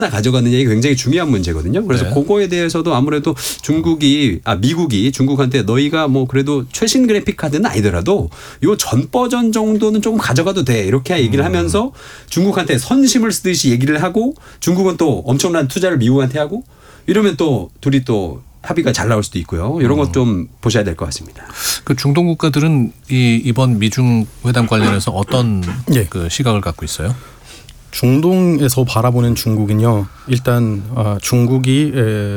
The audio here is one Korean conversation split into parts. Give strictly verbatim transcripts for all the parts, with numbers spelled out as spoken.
가져가느냐 이게 굉장히 중요한 문제거든요. 그래서 네. 그거에 대해서도 아무래도 중국이 아 미국이 중국한테 너희가 뭐 그래도 최신 그래픽 카드는 아니더라도 요 전 버전 정도는 조금 가져가도 돼 이렇게 얘기를 하면서 중국한테 선심을 쓰듯이 얘기를 하고 중국은 또 엄청난 투자를 미국한테 하고 이러면 또 둘이 또 합의가 잘 나올 수도 있고요. 이런 것 좀 보셔야 될 것 같습니다. 그 중동 국가들은 이 이번 미중 회담 관련해서 어떤 네. 그 시각을 갖고 있어요? 중동에서 바라보는 중국은요. 일단 중국이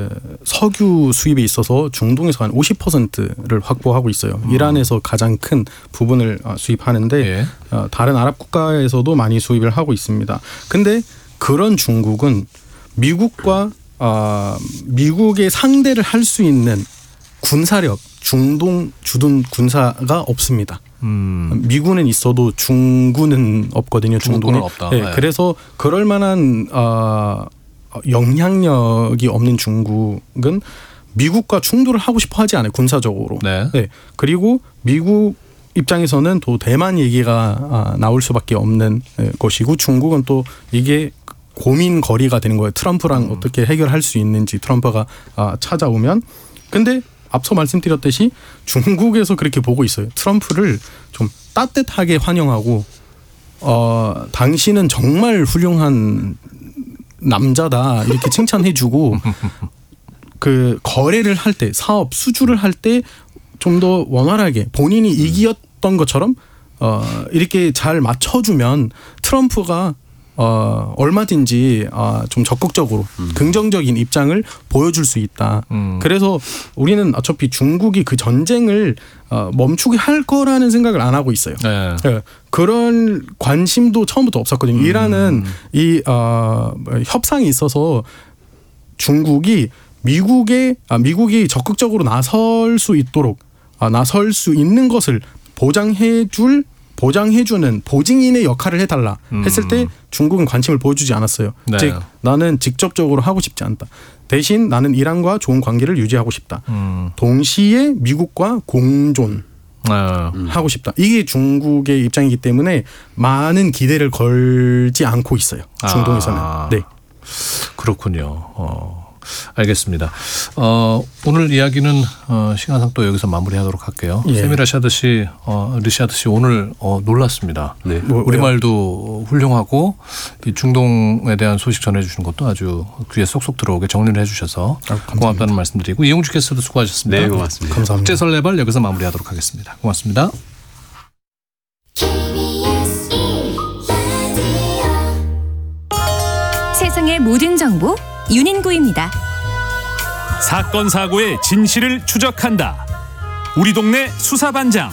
석유 수입에 있어서 중동에서 한 오십 퍼센트를 확보하고 있어요. 음. 이란에서 가장 큰 부분을 수입하는데 예. 다른 아랍 국가에서도 많이 수입을 하고 있습니다. 근데 그런 중국은 미국과 미국의 상대를 할 수 있는 군사력, 중동 주둔 군사가 없습니다. 음. 미군은 있어도 중군은 없거든요. 중동에. 없다. 네, 네. 그래서 그럴 만한 어, 영향력이 없는 중국은 미국과 충돌을 하고 싶어 하지 않아요. 군사적으로. 네. 네. 그리고 미국 입장에서는 또 대만 얘기가 나올 수밖에 없는 것이고 중국은 또 이게 고민 거리가 되는 거예요. 트럼프랑 음. 어떻게 해결할 수 있는지 트럼프가 찾아오면. 근데 앞서 말씀드렸듯이 중국에서 그렇게 보고 있어요. 트럼프를 좀 따뜻하게 환영하고 어, 당신은 정말 훌륭한 남자다 이렇게 칭찬해주고 그 거래를 할 때 사업 수주를 할 때 좀 더 원활하게 본인이 이기었던 것처럼 어, 이렇게 잘 맞춰주면 트럼프가 어, 얼마든지 어, 좀 적극적으로 음. 긍정적인 입장을 보여줄 수 있다. 음. 그래서 우리는 어차피 중국이 그 전쟁을 어, 멈추게 할 거라는 생각을 안 하고 있어요. 네. 네. 그런 관심도 처음부터 없었거든요. 음. 이란은 이 어, 협상이 있어서 중국이 미국의 아, 미국이 적극적으로 나설 수 있도록 아, 나설 수 있는 것을 보장해줄 보장해주는 보증인의 역할을 해달라 했을 때 중국은 관심을 보여주지 않았어요. 네. 즉 나는 직접적으로 하고 싶지 않다. 대신 나는 이란과 좋은 관계를 유지하고 싶다. 음. 동시에 미국과 공존 아. 하고 싶다. 이게 중국의 입장이기 때문에 많은 기대를 걸지 않고 있어요. 중동에서는. 아. 네. 그렇군요. 어. 알겠습니다. 어, 오늘 이야기는 어, 시간상 또 여기서 마무리하도록 할게요. 예. 세미라샤드 씨, 어, 르시아드 씨 오늘 어, 놀랐습니다. 네. 뭐, 우리말도 훌륭하고 이 중동에 대한 소식 전해주시는 것도 아주 귀에 쏙쏙 들어오게 정리를 해주셔서 아, 고맙다는 말씀드리고 이용주 캐스터도 수고하셨습니다. 네, 고맙습니다. 감사합니다. 국제설레발 여기서 마무리하도록 하겠습니다. 고맙습니다. 세상의 모든 정보 윤인구입니다. 사건 사고의 진실을 추적한다. 우리 동네 수사반장.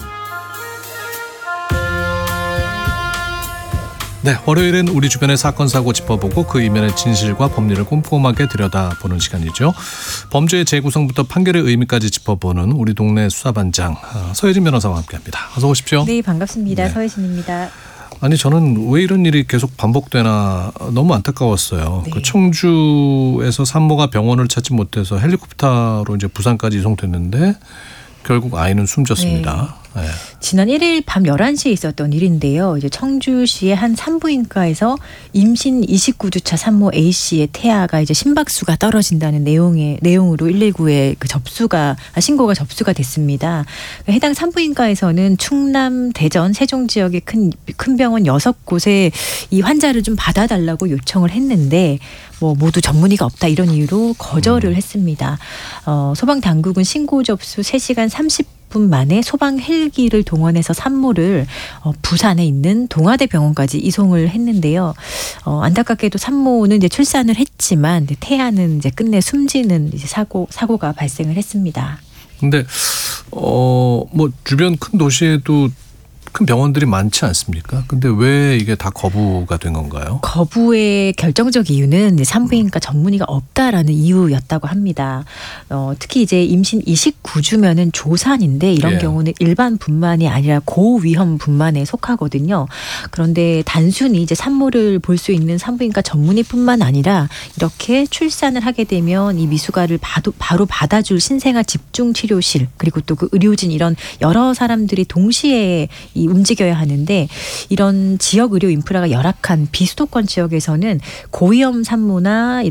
네, 월요일은 우리 주변의 사건 사고 짚어보고 그 이면의 진실과 법리를 꼼꼼하게 들여다보는 시간이죠. 범죄의 재구성부터 판결의 의미까지 짚어보는 우리 동네 수사반장 서혜진 변호사와 함께합니다. 어서 오십시오. 네, 반갑습니다. 네. 서혜진입니다. 아니 저는 왜 이런 일이 계속 반복되나 너무 안타까웠어요. 네. 그 청주에서 산모가 병원을 찾지 못해서 헬리콥터로 이제 부산까지 이송됐는데 결국 아이는 숨졌습니다. 네. 네. 지난 일 일 밤 열한 시에 있었던 일인데요. 이제 청주시의 한 산부인과에서 임신 이십구 주차 산모 A 씨의 태아가 이제 심박수가 떨어진다는 내용의 내용으로 일일구에 그 접수가 신고가 접수가 됐습니다. 해당 산부인과에서는 충남, 대전, 세종 지역의 큰, 큰 병원 여섯 곳에 이 환자를 좀 받아달라고 요청을 했는데 뭐 모두 전문의가 없다 이런 이유로 거절을 음. 했습니다. 어, 소방 당국은 신고 접수 세 시간 삼십 분 만에 소방 헬기를 동원해서 산모를 어, 부산에 있는 동아대 병원까지 이송을 했는데요. 어, 안타깝게도 산모는 이제 출산을 했지만 태아는 이제 끝내 숨지는 이제 사고 사고가 발생을 했습니다. 근데 어, 뭐 주변 큰 도시에도 큰 병원들이 많지 않습니까? 근데 왜 이게 다 거부가 된 건가요? 거부의 결정적 이유는 산부인과 전문의가 없다라는 이유였다고 합니다. 어, 특히 이제 임신 이십구 주면은 조산인데 이런 예. 경우는 일반분만이 아니라 고위험분만에 속하거든요. 그런데 단순히 이제 산모를 볼 수 있는 산부인과 전문의뿐만 아니라 이렇게 출산을 하게 되면 이 미숙아를 바로, 바로 받아줄 신생아 집중치료실 그리고 또 그 의료진 이런 여러 사람들이 동시에 이 이 움직여야 하는데 이런 지역 의료 인프라가 열악한 비수도권 지역에서는 고위험 산모나